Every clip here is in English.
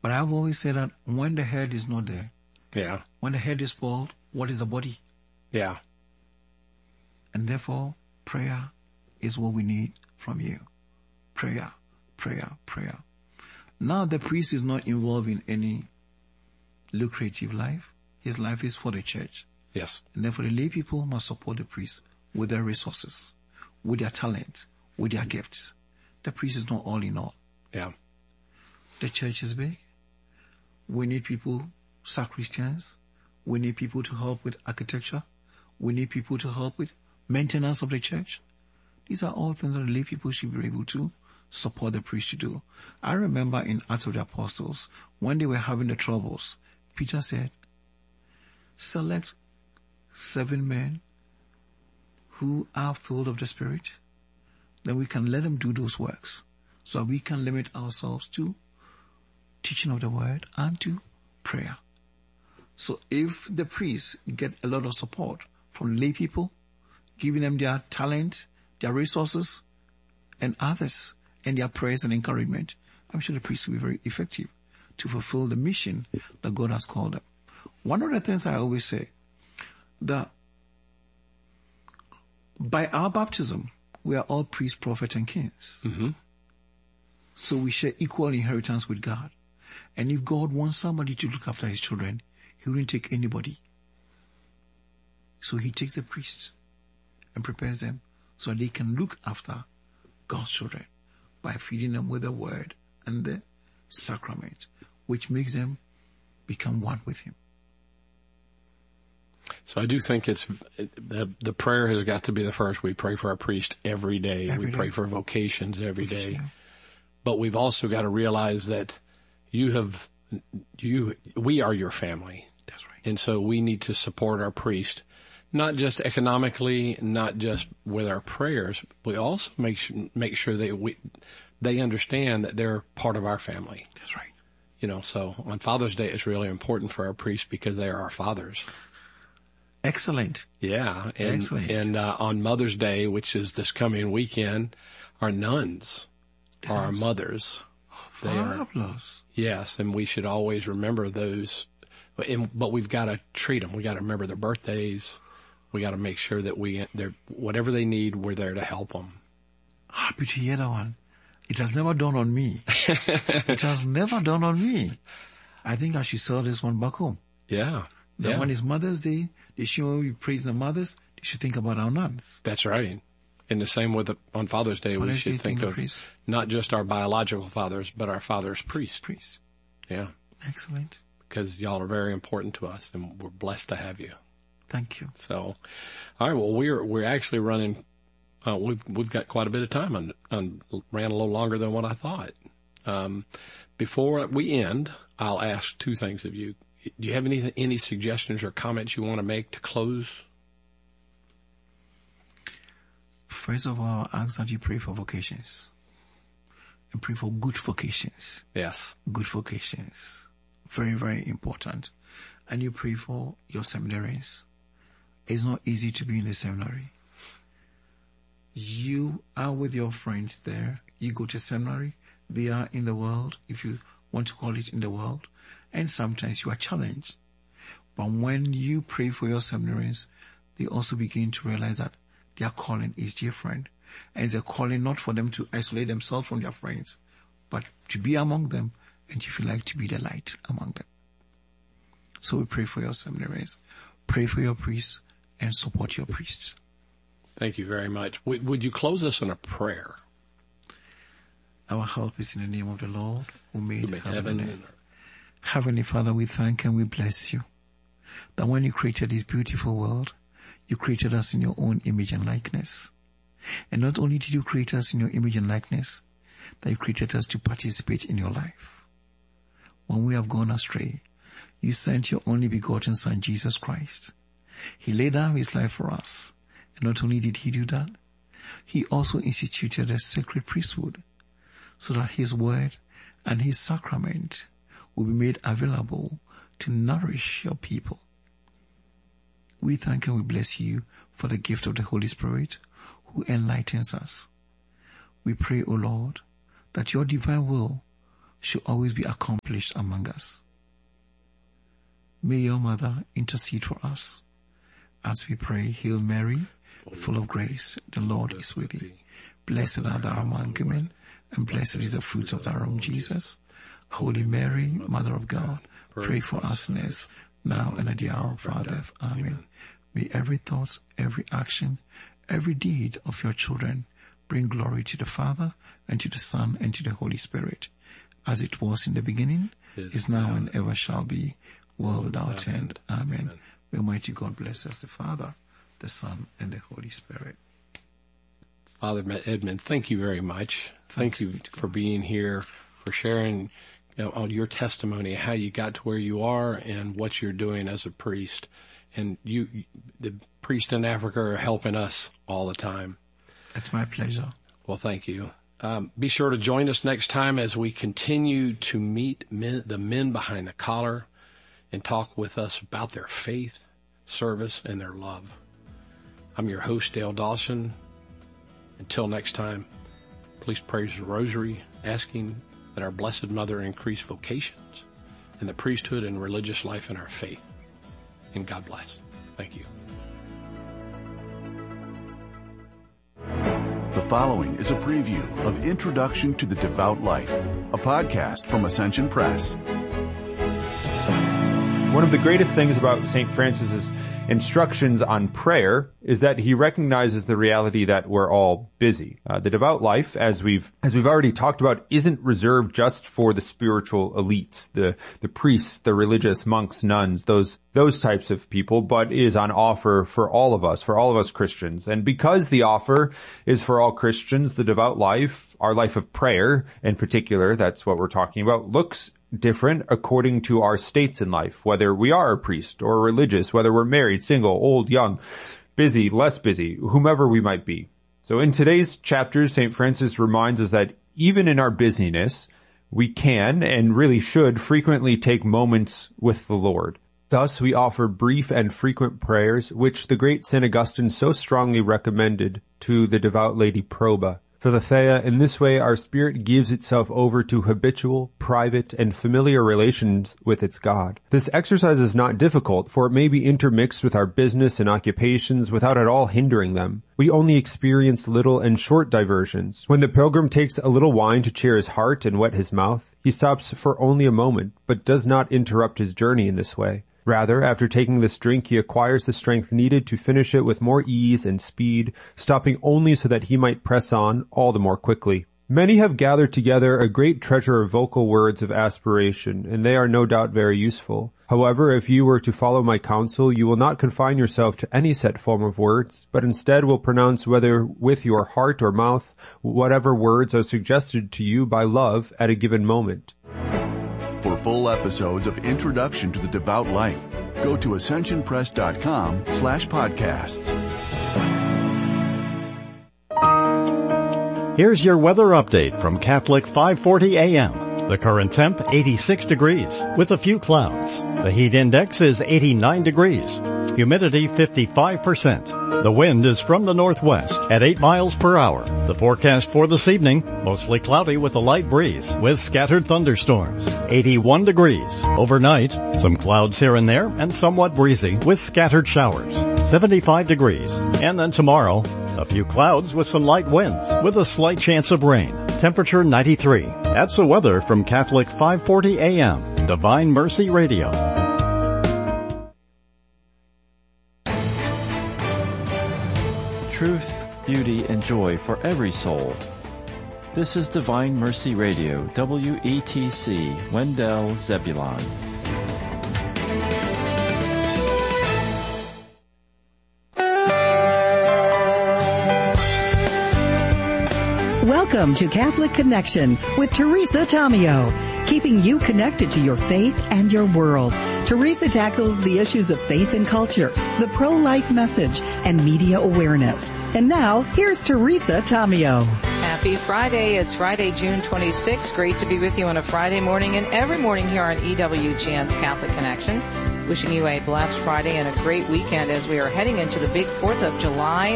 But I've always said that when the head is not there, Yeah. when the head is spoiled, what is the body? Yeah. And therefore, prayer is what we need from you. Prayer, prayer, prayer. Now the priest is not involved in any lucrative life. His life is for the church. Yes. And therefore the lay people must support the priest with their resources, with their talent, with their gifts. The priest is not all in all. Yeah. The church is big. We need people, sacristians. We need people to help with architecture. We need people to help with maintenance of the church. These are all things that the lay people should be able to support the priest to do. I remember in Acts of the Apostles, when they were having the troubles, Peter said, select 7 men who are filled of the Spirit, then we can let them do those works. So we can limit ourselves to teaching of the word and to prayer. So if the priests get a lot of support from lay people, giving them their talent, their resources, and others, and their prayers and encouragement, I'm sure the priests will be very effective to fulfill the mission that God has called them. One of the things I always say, that by our baptism, we are all priests, prophets, and kings. Mm-hmm. So we share equal inheritance with God. And if God wants somebody to look after his children, he wouldn't take anybody. So he takes the priests and prepares them so they can look after God's children by feeding them with the word and the sacrament, which makes them become one with him. So I do think the prayer has got to be the first. We pray for our priest every day. We pray for vocations every day. But we've also got to realize that we are your family. That's right. And so we need to support our priest, not just economically, not just with our prayers. We also make sure that they understand that they're part of our family. That's right. So on Father's Day, it's really important for our priests because they are our fathers. Excellent. Yeah. Excellent. And on Mother's Day, which is this coming weekend, our nuns are our mothers. Fabulous. Yes, and we should always remember those. But we've got to treat them. We got to remember their birthdays. We got to make sure that whatever they need, we're there to help them. Happy to hear that one. It has never dawned on me. It has never dawned on me. I think I should sell this one back home. Yeah. That when it's Mother's Day, they should be praising the mothers. They should think about our nuns. That's right. And the same with on Father's Day, we should think of not just our biological fathers, but our father's priests. Yeah. Excellent. Because y'all are very important to us, and we're blessed to have you. Thank you. So, all right. Well, we're actually running. We've got quite a bit of time on ran a little longer than what I thought. Before we end, I'll ask 2 things of you. Do you have any suggestions or comments you want to make to close? First of all, I ask that you pray for vocations. And pray for good vocations. Yes. Good vocations. Very, very important. And you pray for your seminaries. It's not easy to be in the seminary. You are with your friends there. You go to seminary. They are in the world, if you want to call it in the world. And sometimes you are challenged. But when you pray for your seminaries, they also begin to realize that their calling is different. And it's a calling not for them to isolate themselves from their friends, but to be among them and if you like to be the light among them. So we pray for your seminaries, pray for your priests, and support your priests. Thank you very much. Would you close us in a prayer? Our help is in the name of the Lord who made heaven and earth. Heavenly Father, we thank and we bless you that when you created this beautiful world, you created us in your own image and likeness. And not only did you create us in your image and likeness, that you created us to participate in your life. When we have gone astray, you sent your only begotten Son, Jesus Christ. He laid down his life for us. And not only did he do that, he also instituted a sacred priesthood so that his word and his sacrament will be made available to nourish your people. We thank and we bless you for the gift of the Holy Spirit who enlightens us. We pray, O Lord, that your divine will should always be accomplished among us. May your mother intercede for us as we pray, Hail Mary, full of grace, the Lord is with thee. Blessed art thou among women, and blessed is the fruit of thy womb, Jesus. Holy Mary, Mother of God, pray for us sinners, now and at the hour of our death. Amen. May every thought, every action, every deed of your children bring glory to the Father, and to the Son, and to the Holy Spirit, as it was in the beginning, is now, and ever shall be, world without end. Amen. May Almighty God bless us, the Father, the Son, and the Holy Spirit. Father Edmund, thank you very much. Thank you for being here, for sharing your testimony, how you got to where you are and what you're doing as a priest. And you, the priests in Africa, are helping us all the time. It's my pleasure. Well, thank you. Be sure to join us next time as we continue to meet the men behind the collar and talk with us about their faith, service, and their love. I'm your host, Dale Dawson. Until next time, please pray the rosary, asking that our Blessed Mother increase vocations in the priesthood and religious life in our faith. And God bless. Thank you. The following is a preview of Introduction to the Devout Life, a podcast from Ascension Press. One of the greatest things about St. Francis's instructions on prayer is that he recognizes the reality that we're all busy. The devout life, as we've already talked about, isn't reserved just for the spiritual elites, the priests, the religious monks, nuns, those types of people, but is on offer for all of us Christians. And because the offer is for all Christians, the devout life, our life of prayer in particular, that's what we're talking about, looks different according to our states in life, whether we are a priest or religious, whether we're married, single, old, young, busy, less busy, whomever we might be. So in today's chapters, St. Francis reminds us that even in our busyness, we can and really should frequently take moments with the Lord. Thus, we offer brief and frequent prayers, which the great St. Augustine so strongly recommended to the devout Lady Proba. For the Thea, in this way, our spirit gives itself over to habitual, private, and familiar relations with its God. This exercise is not difficult, for it may be intermixed with our business and occupations without at all hindering them. We only experience little and short diversions. When the pilgrim takes a little wine to cheer his heart and wet his mouth, he stops for only a moment, but does not interrupt his journey in this way. Rather, after taking this drink, he acquires the strength needed to finish it with more ease and speed, stopping only so that he might press on all the more quickly. Many have gathered together a great treasure of vocal words of aspiration, and they are no doubt very useful. However, if you were to follow my counsel, you will not confine yourself to any set form of words, but instead will pronounce, whether with your heart or mouth, whatever words are suggested to you by love at a given moment. For full episodes of Introduction to the Devout Life, go to ascensionpress.com/podcasts. Here's your weather update from Catholic 540 AM. The current temp, 86 degrees, with a few clouds. The heat index is 89 degrees. Humidity, 55%. The wind is from the northwest at 8 miles per hour. The forecast for this evening, mostly cloudy with a light breeze with scattered thunderstorms. 81 degrees. Overnight, some clouds here and there and somewhat breezy with scattered showers. 75 degrees. And then tomorrow, a few clouds with some light winds with a slight chance of rain. Temperature 93. That's the weather from Catholic 540 AM, Divine Mercy Radio. Truth, beauty, and joy for every soul. This is Divine Mercy Radio, WETC, Wendell, Zebulon. Welcome to Catholic Connection with Teresa Tomeo, keeping you connected to your faith and your world. Teresa tackles the issues of faith and culture, the pro-life message, and media awareness. And now, here's Teresa Tomeo. Happy Friday. It's Friday, June 26th. Great to be with you on a Friday morning and every morning here on EWTN's Catholic Connection. Wishing you a blessed Friday and a great weekend as we are heading into the big 4th of July.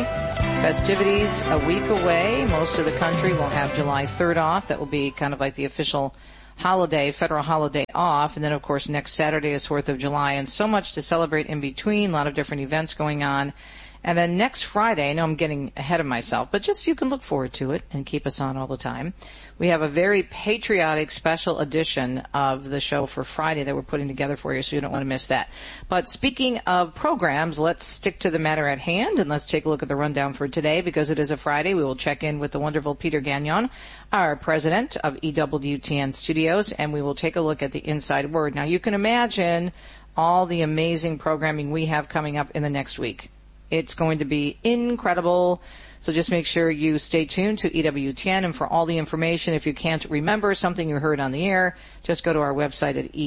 Festivities a week away. Most of the country will have July 3rd off. That will be kind of like the official federal holiday off. And then, of course, next Saturday is 4th of July, and so much to celebrate in between, a lot of different events going on. And then next Friday, I know I'm getting ahead of myself, but just you can look forward to it and keep us on all the time. We have a very patriotic special edition of the show for Friday that we're putting together for you, so you don't want to miss that. But speaking of programs, let's stick to the matter at hand, and let's take a look at the rundown for today. Because it is a Friday, we will check in with the wonderful Peter Gagnon, our president of EWTN Studios, and we will take a look at the Inside Word. Now, you can imagine all the amazing programming we have coming up in the next week. It's going to be incredible. So just make sure you stay tuned to EWTN. And for all the information, if you can't remember something you heard on the air, just go to our website at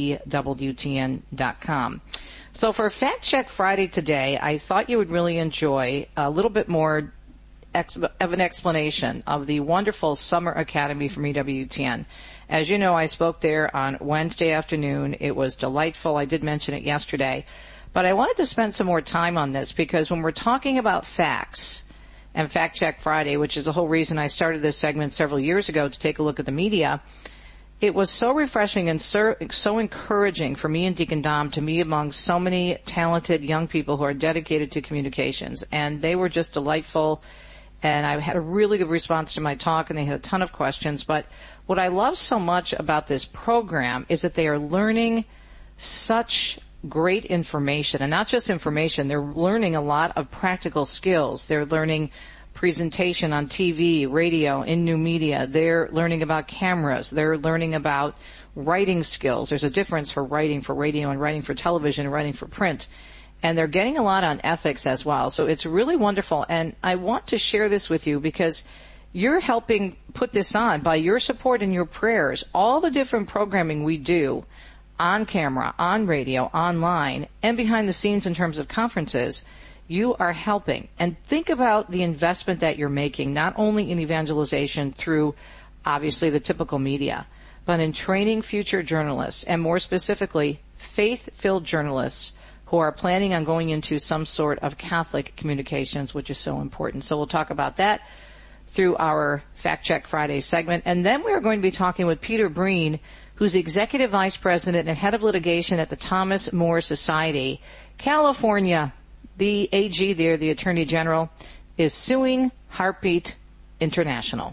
EWTN.com. So for Fact Check Friday today, I thought you would really enjoy a little bit more of an explanation of the wonderful Summer Academy from EWTN. As you know, I spoke there on Wednesday afternoon. It was delightful. I did mention it yesterday. But I wanted to spend some more time on this because when we're talking about facts and Fact Check Friday, which is the whole reason I started this segment several years ago to take a look at the media, it was so refreshing and so encouraging for me and Deacon Dom to be among so many talented young people who are dedicated to communications. And they were just delightful. And I had a really good response to my talk, and they had a ton of questions. But what I love so much about this program is that they are learning such great information, and not just information. They're learning a lot of practical skills. They're learning presentation on TV, radio, in new media. They're learning about cameras. They're learning about writing skills. There's a difference for writing for radio and writing for television and writing for print. And they're getting a lot on ethics as well. So it's really wonderful. And I want to share this with you because you're helping put this on by your support and your prayers. All the different programming we do on camera, on radio, online, and behind the scenes in terms of conferences, you are helping. And think about the investment that you're making, not only in evangelization through, obviously, the typical media, but in training future journalists, and more specifically, faith-filled journalists who are planning on going into some sort of Catholic communications, which is so important. So we'll talk about that through our Fact Check Friday segment. And then we're going to be talking with Peter Breen, who's Executive Vice President and Head of Litigation at the Thomas More Society. California, the AG there, the Attorney General, is suing Heartbeat International.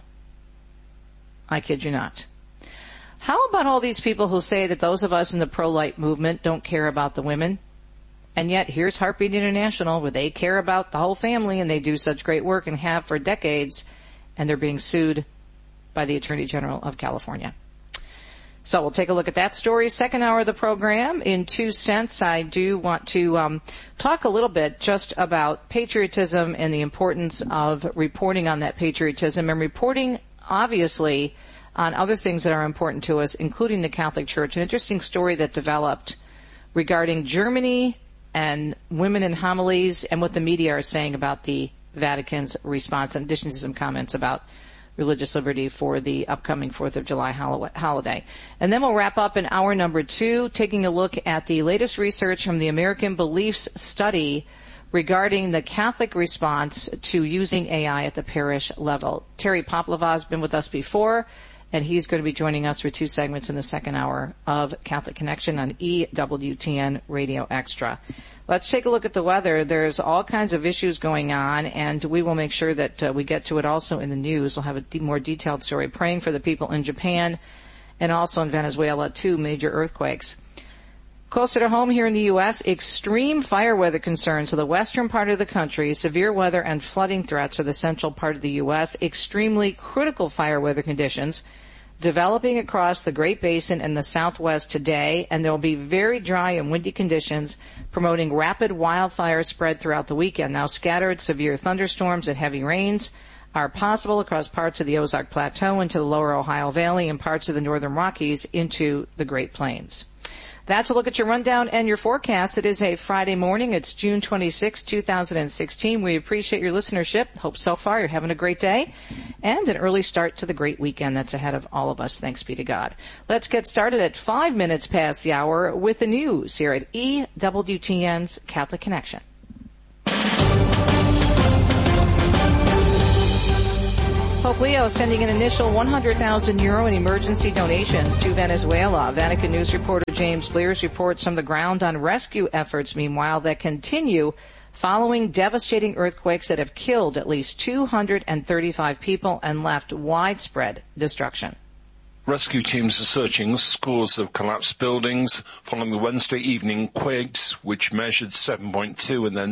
I kid you not. How about all these people who say that those of us in the pro-life movement don't care about the women? And yet here's Heartbeat International, where they care about the whole family and they do such great work and have for decades, and they're being sued by the Attorney General of California. So we'll take a look at that story. Second hour of the program. In 2 cents, I do want to talk a little bit just about patriotism and the importance of reporting on that patriotism and reporting, obviously, on other things that are important to us, including the Catholic Church. An interesting story that developed regarding Germany and women in homilies and what the media are saying about the Vatican's response, in addition to some comments about religious liberty for the upcoming 4th of July holiday. And then we'll wrap up in hour number 2, taking a look at the latest research from the American Beliefs Study regarding the Catholic response to using AI at the parish level. Terry Poplava has been with us before, and he's going to be joining us for 2 segments in the second hour of Catholic Connection on EWTN Radio Extra. Let's take a look at the weather. There's all kinds of issues going on, and we will make sure that we get to it also in the news. We'll have a more detailed story. Praying for the people in Japan and also in Venezuela, 2 major earthquakes. Closer to home here in the U.S., extreme fire weather concerns to the western part of the country, severe weather and flooding threats for the central part of the U.S., extremely critical fire weather conditions developing across the Great Basin and the Southwest today, and there will be very dry and windy conditions promoting rapid wildfire spread throughout the weekend. Now, scattered severe thunderstorms and heavy rains are possible across parts of the Ozark Plateau into the lower Ohio Valley and parts of the northern Rockies into the Great Plains. That's a look at your rundown and your forecast. It is a Friday morning. It's June 26, 2016. We appreciate your listenership. Hope so far you're having a great day and an early start to the great weekend that's ahead of all of us. Thanks be to God. Let's get started at 5 minutes past the hour with the news here at EWTN's Catholic Connection. Pope Leo sending an initial €100,000 in emergency donations to Venezuela. Vatican News reporter James Blears reports from the ground on rescue efforts, meanwhile, that continue following devastating earthquakes that have killed at least 235 people and left widespread destruction. Rescue teams are searching scores of collapsed buildings following the Wednesday evening quakes, which measured 7.2 and then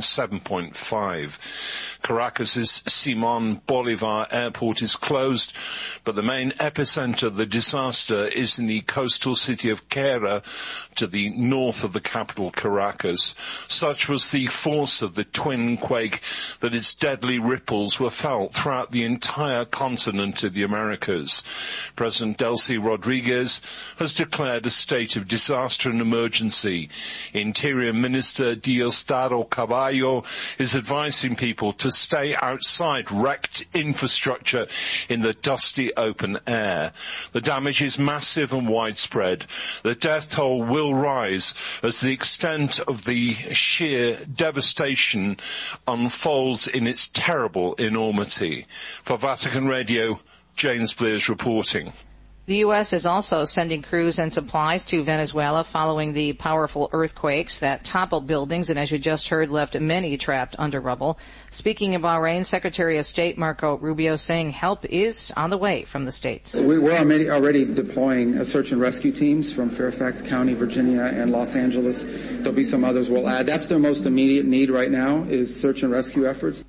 7.5. Caracas's Simon Bolivar airport is closed, but the main epicenter of the disaster is in the coastal city of Quera, to the north of the capital, Caracas. Such was the force of the twin quake that its deadly ripples were felt throughout the entire continent of the Americas. President Delcy Rodriguez has declared a state of disaster and emergency. Interior Minister Diosdado Caballo is advising people to stay outside wrecked infrastructure in the dusty open air. The damage is massive and widespread. The death toll will rise as the extent of the sheer devastation unfolds in its terrible enormity. For Vatican Radio, James Blears reporting. The U.S. is also sending crews and supplies to Venezuela following the powerful earthquakes that toppled buildings and, as you just heard, left many trapped under rubble. Speaking in Bahrain, Secretary of State Marco Rubio saying help is on the way from the States. We're already deploying search and rescue teams from Fairfax County, Virginia, and Los Angeles. There'll be some others we'll add. That's their most immediate need right now is search and rescue efforts.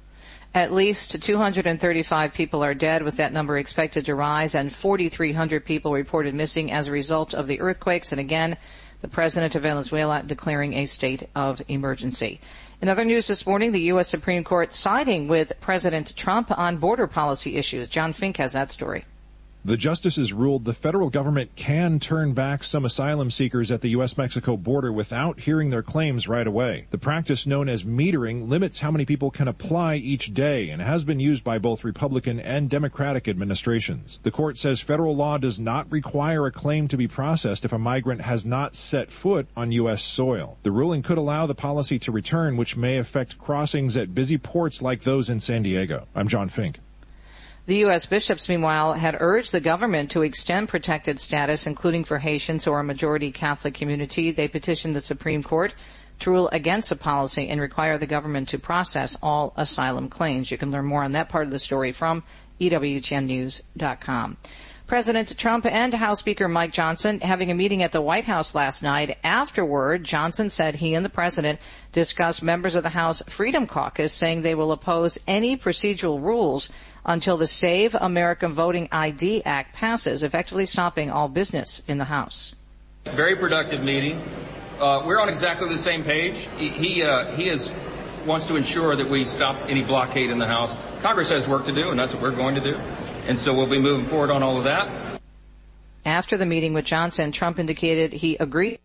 At least 235 people are dead, with that number expected to rise, and 4,300 people reported missing as a result of the earthquakes. And again, the president of Venezuela declaring a state of emergency. In other news this morning, the U.S. Supreme Court siding with President Trump on border policy issues. John Fink has that story. The justices ruled the federal government can turn back some asylum seekers at the U.S.-Mexico border without hearing their claims right away. The practice known as metering limits how many people can apply each day and has been used by both Republican and Democratic administrations. The court says federal law does not require a claim to be processed if a migrant has not set foot on U.S. soil. The ruling could allow the policy to return, which may affect crossings at busy ports like those in San Diego. I'm John Fink. The U.S. bishops, meanwhile, had urged the government to extend protected status, including for Haitians who are a majority Catholic community. They petitioned the Supreme Court to rule against the policy and require the government to process all asylum claims. You can learn more on that part of the story from EWTNnews.com. President Trump and House Speaker Mike Johnson having a meeting at the White House last night. Afterward, Johnson said he and the president discussed members of the House Freedom Caucus, saying they will oppose any procedural rules until the Save American Voting ID Act passes, effectively stopping all business in the House. Very productive meeting. We're on exactly the same page. He wants to ensure that we stop any blockade in the House. Congress has work to do, and that's what we're going to do. And so we'll be moving forward on all of that. After the meeting with Johnson, Trump indicated he agreed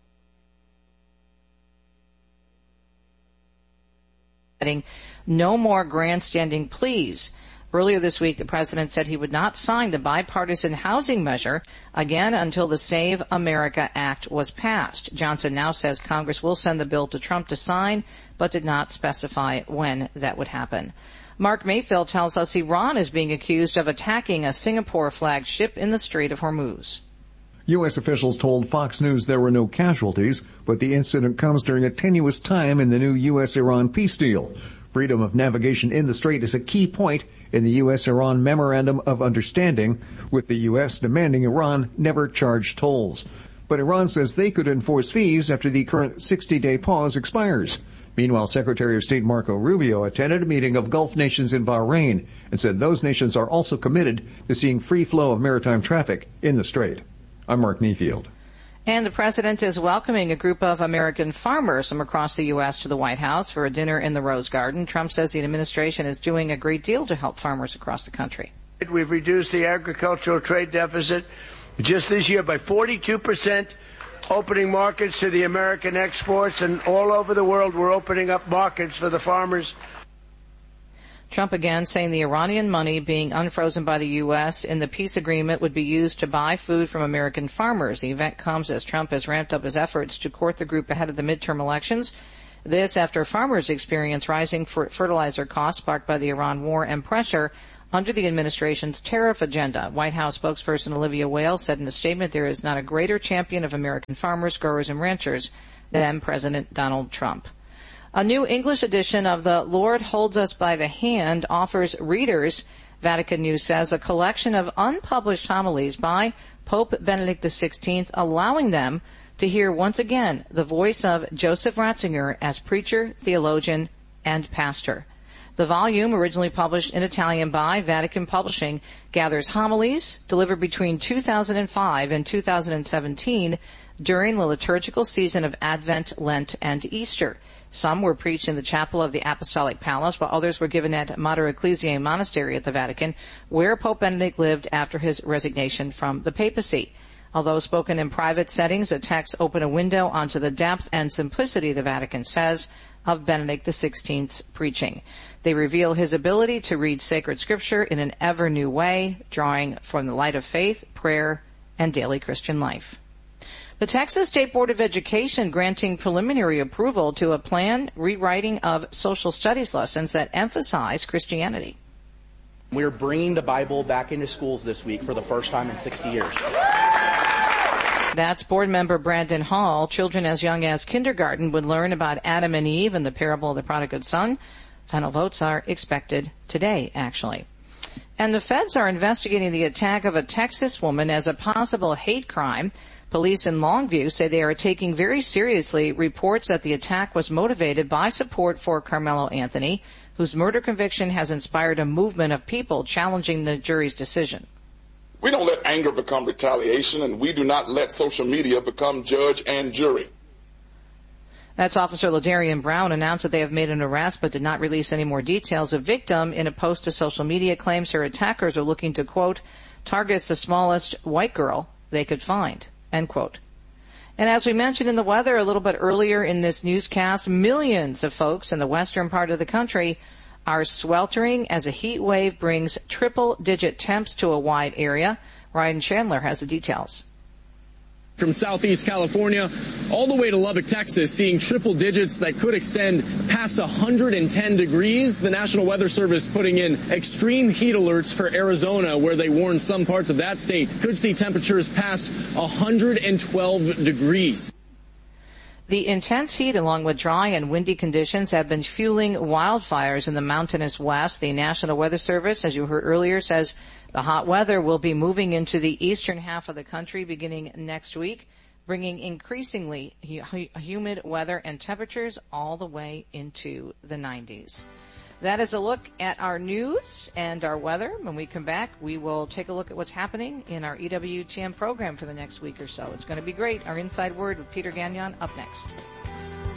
no more grandstanding pleas. Earlier this week, the president said he would not sign the bipartisan housing measure again until the Save America Act was passed. Johnson now says Congress will send the bill to Trump to sign, but did not specify when that would happen. Mark Mayfield tells us Iran is being accused of attacking a Singapore-flagged ship in the Strait of Hormuz. U.S. officials told Fox News there were no casualties, but the incident comes during a tenuous time in the new U.S.-Iran peace deal. Freedom of navigation in the strait is a key point in the U.S.-Iran Memorandum of Understanding, with the U.S. demanding Iran never charge tolls. But Iran says they could enforce fees after the current 60-day pause expires. Meanwhile, Secretary of State Marco Rubio attended a meeting of Gulf nations in Bahrain and said those nations are also committed to seeing free flow of maritime traffic in the strait. I'm Mark Mayfield. And the president is welcoming a group of American farmers from across the U.S. to the White House for a dinner in the Rose Garden. Trump says the administration is doing a great deal to help farmers across the country. We've reduced the agricultural trade deficit just this year by 42%. Opening markets to the American exports, and all over the world we're opening up markets for the farmers. Trump again saying the Iranian money being unfrozen by the U.S. in the peace agreement would be used to buy food from American farmers. The event comes as Trump has ramped up his efforts to court the group ahead of the midterm elections. This after farmers experience rising fertilizer costs sparked by the Iran war and pressure under the administration's tariff agenda. White House spokesperson Olivia Wales said in a statement there is not a greater champion of American farmers, growers, and ranchers than President Donald Trump. A new English edition of The Lord Holds Us by the Hand offers readers, Vatican News says, a collection of unpublished homilies by Pope Benedict XVI, allowing them to hear once again the voice of Joseph Ratzinger as preacher, theologian, and pastor. The volume, originally published in Italian by Vatican Publishing, gathers homilies delivered between 2005 and 2017 during the liturgical season of Advent, Lent, and Easter. Some were preached in the chapel of the Apostolic Palace, while others were given at Mater Ecclesiae Monastery at the Vatican, where Pope Benedict lived after his resignation from the papacy. Although spoken in private settings, the texts open a window onto the depth and simplicity, the Vatican says, of Benedict XVI's preaching. They reveal his ability to read sacred scripture in an ever new way, drawing from the light of faith, prayer, and daily Christian life. The Texas State Board of Education granting preliminary approval to a planned rewriting of social studies lessons that emphasize Christianity. We're bringing the Bible back into schools this week for the first time in 60 years. That's board member Brandon Hall. Children as young as kindergarten would learn about Adam and Eve and the parable of the prodigal son. Final votes are expected today, actually. And the feds are investigating the attack of a Texas woman as a possible hate crime. Police in Longview say they are taking very seriously reports that the attack was motivated by support for Carmelo Anthony, whose murder conviction has inspired a movement of people challenging the jury's decision. We don't let anger become retaliation, and we do not let social media become judge and jury. That's Officer Ladarian Brown announced that they have made an arrest but did not release any more details. A victim in a post to social media claims her attackers are looking to, quote, target the smallest white girl they could find, end quote. And as we mentioned in the weather a little bit earlier in this newscast, millions of folks in the western part of the country are sweltering as a heat wave brings triple-digit temps to a wide area. Ryan Chandler has the details. From southeast California all the way to Lubbock, Texas, seeing triple digits that could extend past 110 degrees. The National Weather Service putting in extreme heat alerts for Arizona, where they warn some parts of that state could see temperatures past 112 degrees. The intense heat, along with dry and windy conditions, have been fueling wildfires in the mountainous west. The National Weather Service, as you heard earlier, says the hot weather will be moving into the eastern half of the country beginning next week, bringing increasingly humid weather and temperatures all the way into the 90s. That is a look at our news and our weather. When we come back, we will take a look at what's happening in our EWTN program for the next week or so. It's going to be great. Our Inside Word with Peter Gagnon up next.